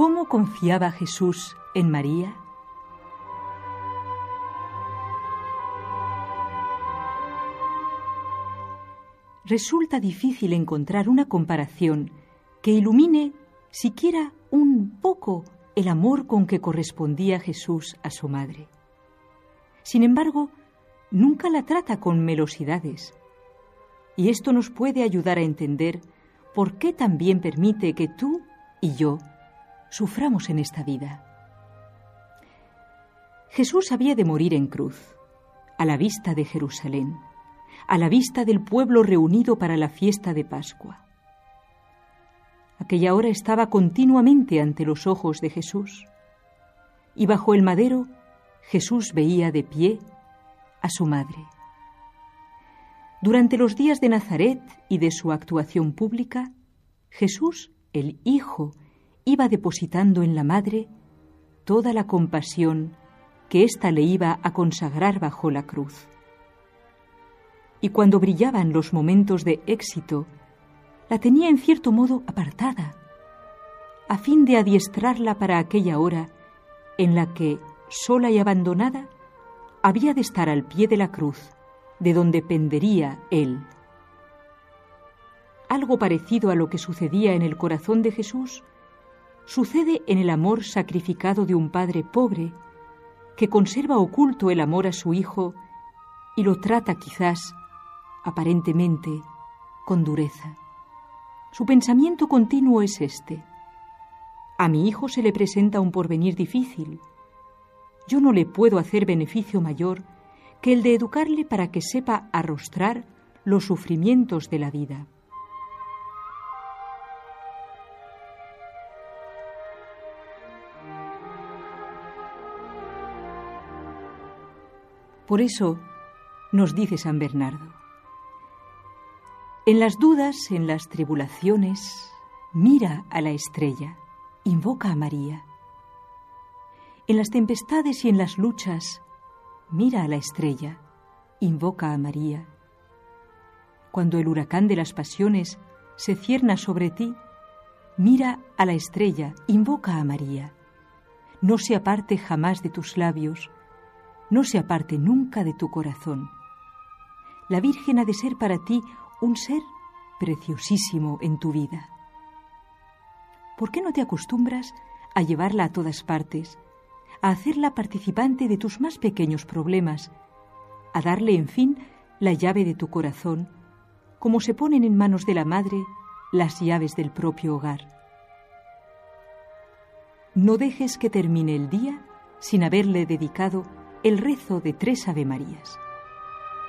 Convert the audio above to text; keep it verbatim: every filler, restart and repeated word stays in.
¿Cómo confiaba Jesús en María? Resulta difícil encontrar una comparación que ilumine siquiera un poco el amor con que correspondía Jesús a su madre. Sin embargo, nunca la trata con melosidades, y esto nos puede ayudar a entender por qué también permite que tú y yo suframos en esta vida. Jesús había de morir en cruz, a la vista de Jerusalén, a la vista del pueblo reunido para la fiesta de Pascua. Aquella hora estaba continuamente ante los ojos de Jesús, y bajo el madero Jesús veía de pie a su madre. Durante los días de Nazaret y de su actuación pública, Jesús, el Hijo, iba depositando en la madre toda la compasión que ésta le iba a consagrar bajo la cruz. Y cuando brillaban los momentos de éxito, la tenía en cierto modo apartada, a fin de adiestrarla para aquella hora en la que, sola y abandonada, había de estar al pie de la cruz, de donde pendería él. Algo parecido a lo que sucedía en el corazón de Jesús, sucede en el amor sacrificado de un padre pobre, que conserva oculto el amor a su hijo y lo trata quizás, aparentemente, con dureza. Su pensamiento continuo es este: a mi hijo se le presenta un porvenir difícil. Yo no le puedo hacer beneficio mayor que el de educarle para que sepa arrostrar los sufrimientos de la vida. Por eso nos dice San Bernardo: en las dudas, en las tribulaciones, mira a la estrella, invoca a María. En las tempestades y en las luchas, mira a la estrella, invoca a María. Cuando el huracán de las pasiones se cierna sobre ti, mira a la estrella, invoca a María. No se aparte jamás de tus labios, no se aparte nunca de tu corazón. La Virgen ha de ser para ti un ser preciosísimo en tu vida. ¿Por qué no te acostumbras a llevarla a todas partes, a hacerla participante de tus más pequeños problemas, a darle, en fin, la llave de tu corazón, como se ponen en manos de la madre las llaves del propio hogar? No dejes que termine el día sin haberle dedicado el rezo de tres Ave Marías.